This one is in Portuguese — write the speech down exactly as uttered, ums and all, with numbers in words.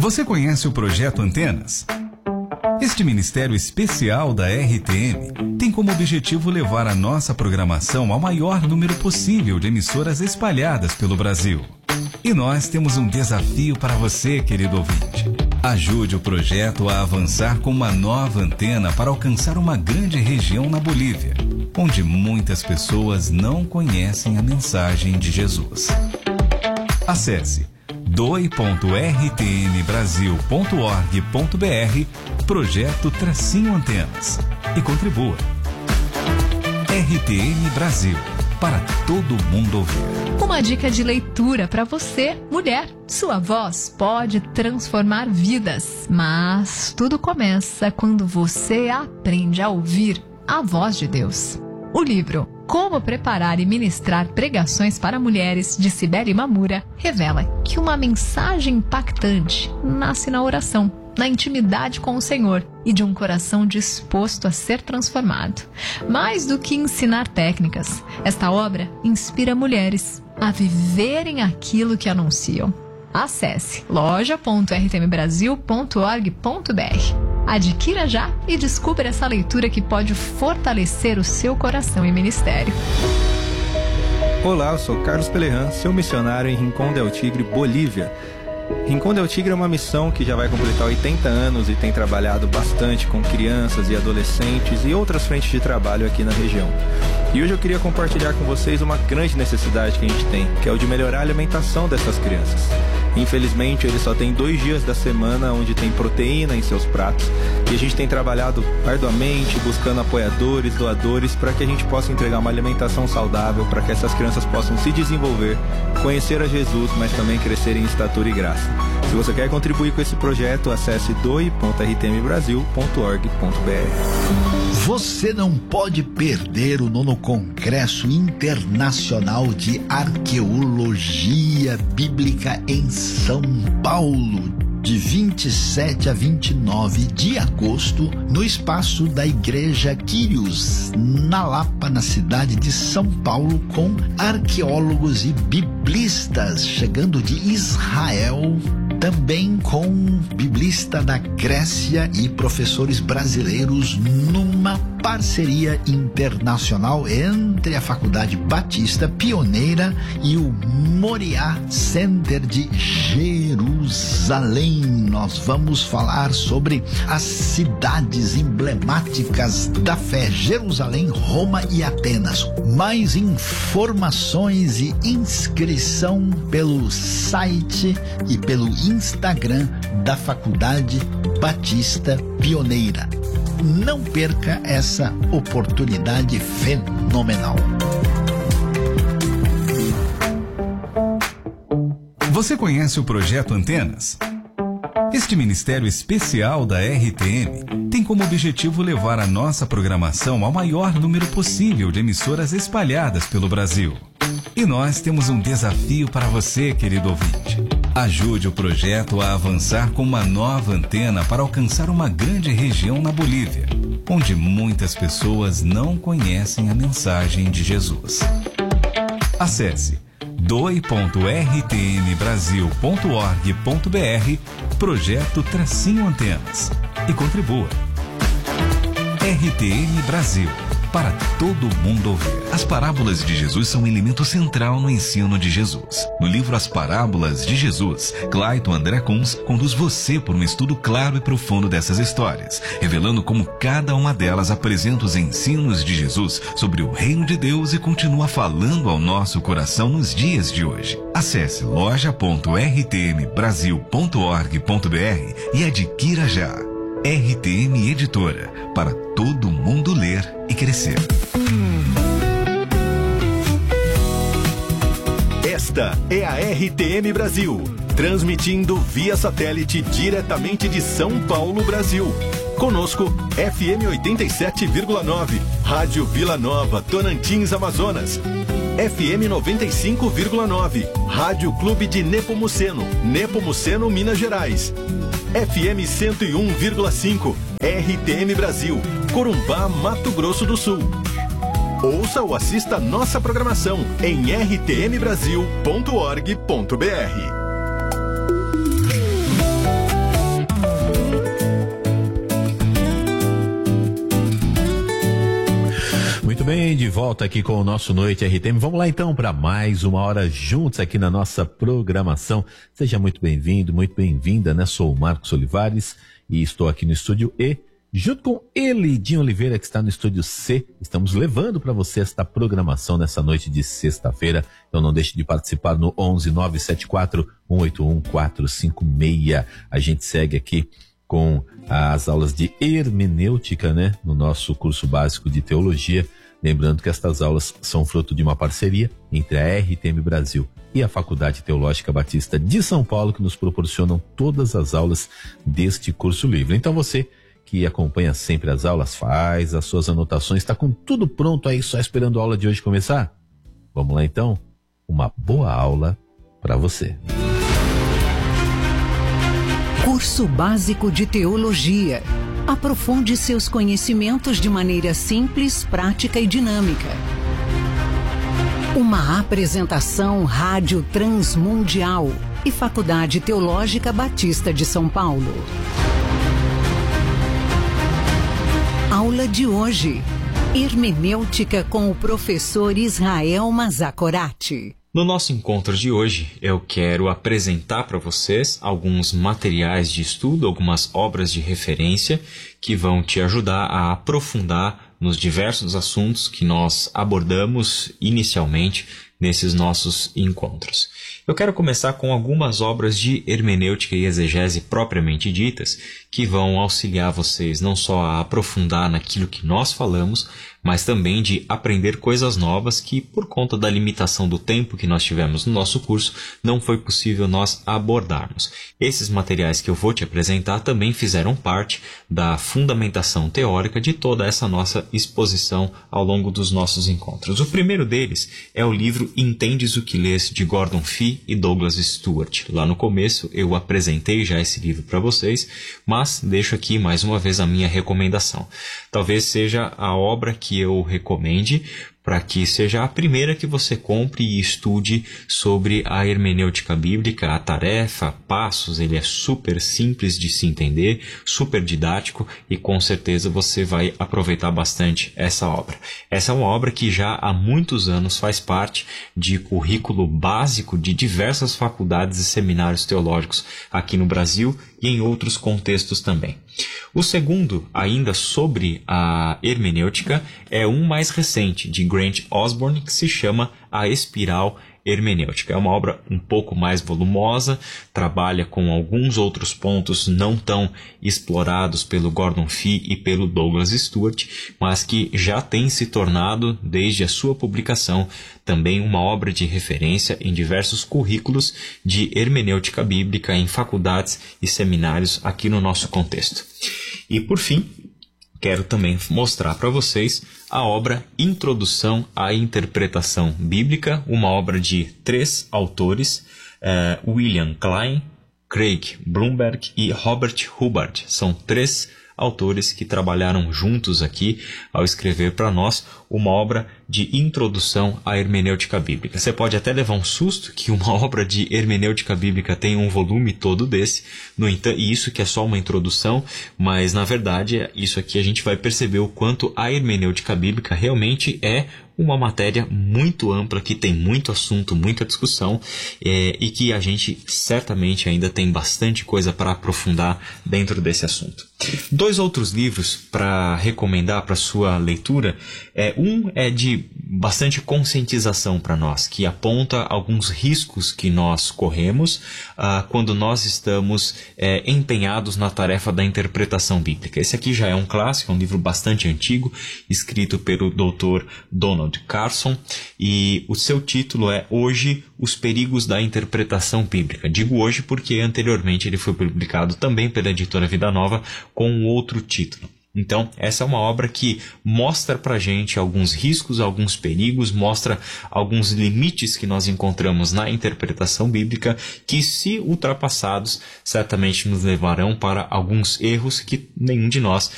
Você conhece o Projeto Antenas? Este ministério especial da R T M tem como objetivo levar a nossa programação ao maior número possível de emissoras espalhadas pelo Brasil. E nós temos um desafio para você, querido ouvinte. Ajude o projeto a avançar com uma nova antena para alcançar uma grande região na Bolívia, onde muitas pessoas não conhecem a mensagem de Jesus. Acesse doe ponto r t m brasil ponto org ponto b r Projeto Tracinho Antenas e contribua. R T M Brasil, para todo mundo ouvir. Uma dica de leitura para você, mulher. Sua voz pode transformar vidas, mas tudo começa quando você aprende a ouvir a voz de Deus. O livro Como Preparar e Ministrar Pregações para Mulheres, de Cibele Mamura, revela que uma mensagem impactante nasce na oração, na intimidade com o Senhor e de um coração disposto a ser transformado. Mais do que ensinar técnicas, esta obra inspira mulheres a viverem aquilo que anunciam. Acesse loja ponto r t m brasil ponto org ponto b r. Adquira já e descubra essa leitura que pode fortalecer o seu coração e ministério. Olá, eu sou Carlos Pelerran, seu missionário em Rincón del Tigre, Bolívia. Rincón del Tigre é uma missão que já vai completar oitenta anos e tem trabalhado bastante com crianças e adolescentes e outras frentes de trabalho aqui na região. E hoje eu queria compartilhar com vocês uma grande necessidade que a gente tem, que é o de melhorar a alimentação dessas crianças. Infelizmente, eles só têm dois dias da semana onde tem proteína em seus pratos e a gente tem trabalhado arduamente, buscando apoiadores, doadores, para que a gente possa entregar uma alimentação saudável, para que essas crianças possam se desenvolver, conhecer a Jesus, mas também crescer em estatura e graça. Se você quer contribuir com esse projeto, acesse doe ponto r t m brasil ponto org ponto b r. Você não pode perder o nono Congresso Internacional de Arqueologia Bíblica em São Paulo, de vinte e sete a vinte e nove de agosto, no espaço da Igreja Quírios, na Lapa, na cidade de São Paulo, com arqueólogos e biblistas chegando de Israel, também com biblista da Grécia e professores brasileiros, numa parceria internacional entre a Faculdade Batista Pioneira e o Moriá Center de Jerusalém. Nós vamos falar sobre as cidades emblemáticas da fé: Jerusalém, Roma e Atenas. Mais informações e inscrição pelo site e pelo Instagram da Faculdade Batista Pioneira. Não perca essa oportunidade fenomenal. Você conhece o Projeto Antenas? Este ministério especial da R T M tem como objetivo levar a nossa programação ao maior número possível de emissoras espalhadas pelo Brasil. E nós temos um desafio para você, querido ouvinte. Ajude o projeto a avançar com uma nova antena para alcançar uma grande região na Bolívia, onde muitas pessoas não conhecem a mensagem de Jesus. Acesse doe ponto r t m brasil ponto org ponto b r Projeto Tracinho Antenas e contribua. R T M Brasil, para todo mundo ouvir. As parábolas de Jesus são um elemento central no ensino de Jesus. No livro As Parábolas de Jesus, Clayton André Kunz conduz você por um estudo claro e profundo dessas histórias, revelando como cada uma delas apresenta os ensinos de Jesus sobre o reino de Deus e continua falando ao nosso coração nos dias de hoje. Acesse loja ponto r t m brasil ponto org ponto b r e adquira já. R T M Editora, para todo mundo ler e crescer. Esta é a R T M Brasil, transmitindo via satélite diretamente de São Paulo, Brasil. Conosco, F M oitenta e sete vírgula nove, Rádio Vila Nova, Tonantins, Amazonas. F M noventa e cinco vírgula nove, Rádio Clube de Nepomuceno, Nepomuceno, Minas Gerais. F M cento e um vírgula cinco, R T M Brasil, Corumbá, Mato Grosso do Sul. Ouça ou assista nossa programação em r t m brasil ponto org ponto b r. bem, de volta aqui com o nosso Noite R T M. Vamos lá então para mais uma hora juntos aqui na nossa programação. Seja muito bem-vindo, muito bem-vinda, né? Sou o Marcos Olivares e estou aqui no estúdio E, junto com ele, Dinho Oliveira, que está no estúdio C. Estamos levando para você esta programação nessa noite de sexta-feira. Então não deixe de participar no onze nove sete quatro um oito um quatro cinco seis. A gente segue aqui com as aulas de hermenêutica, né, no nosso curso básico de teologia. Lembrando que estas aulas são fruto de uma parceria entre a R T M Brasil e a Faculdade Teológica Batista de São Paulo, que nos proporcionam todas as aulas deste curso livre. Então você que acompanha sempre as aulas, faz as suas anotações, está com tudo pronto aí, só esperando a aula de hoje começar? Vamos lá então? Uma boa aula para você. Curso Básico de Teologia. Aprofunde seus conhecimentos de maneira simples, prática e dinâmica. Uma apresentação Rádio Transmundial e Faculdade Teológica Batista de São Paulo. Aula de hoje: Hermenêutica com o professor Israel Mazakorati. No nosso encontro de hoje, eu quero apresentar para vocês alguns materiais de estudo, algumas obras de referência que vão te ajudar a aprofundar nos diversos assuntos que nós abordamos inicialmente nesses nossos encontros. Eu quero começar com algumas obras de hermenêutica e exegese propriamente ditas, que vão auxiliar vocês não só a aprofundar naquilo que nós falamos, mas também de aprender coisas novas que, por conta da limitação do tempo que nós tivemos no nosso curso, não foi possível nós abordarmos. Esses materiais que eu vou te apresentar também fizeram parte da fundamentação teórica de toda essa nossa exposição ao longo dos nossos encontros. O primeiro deles é o livro Entendes o que Lês, de Gordon Fee e Douglas Stuart. Lá no começo eu apresentei já esse livro para vocês, mas deixo aqui mais uma vez a minha recomendação. Talvez seja a obra que eu recomende para que seja a primeira que você compre e estude sobre a hermenêutica bíblica, a tarefa, passos. Ele é super simples de se entender, super didático e com certeza você vai aproveitar bastante essa obra. Essa é uma obra que já há muitos anos faz parte de currículo básico de diversas faculdades e seminários teológicos aqui no Brasil e em outros contextos também. O segundo, ainda sobre a hermenêutica, é um mais recente, de Grant Osborne, que se chama A Espiral Hermenêutica. É uma obra um pouco mais volumosa, trabalha com alguns outros pontos não tão explorados pelo Gordon Fee e pelo Douglas Stuart, mas que já tem se tornado, desde a sua publicação, também uma obra de referência em diversos currículos de hermenêutica bíblica em faculdades e seminários aqui no nosso contexto. E por fim, quero também mostrar para vocês a obra Introdução à Interpretação Bíblica, uma obra de três autores, uh, William Klein, Craig Blomberg e Robert Hubbard. São três autores que trabalharam juntos aqui ao escrever para nós uma obra de introdução à hermenêutica bíblica. Você pode até levar um susto que uma obra de hermenêutica bíblica tem um volume todo desse, no entanto, e isso que é só uma introdução, mas na verdade isso aqui a gente vai perceber o quanto a hermenêutica bíblica realmente é uma matéria muito ampla, que tem muito assunto, muita discussão, é, e que a gente certamente ainda tem bastante coisa para aprofundar dentro desse assunto. Dois outros livros para recomendar para sua leitura. É, um é de bastante conscientização para nós, que aponta alguns riscos que nós corremos ah, quando nós estamos é, empenhados na tarefa da interpretação bíblica. Esse aqui já é um clássico, é um livro bastante antigo, escrito pelo doutor Donald Carson, e o seu título é Hoje, os Perigos da Interpretação Bíblica. Digo hoje porque anteriormente ele foi publicado também pela editora Vida Nova com um outro título. Então, essa é uma obra que mostra pra gente alguns riscos, alguns perigos, mostra alguns limites que nós encontramos na interpretação bíblica que, se ultrapassados, certamente nos levarão para alguns erros que nenhum de nós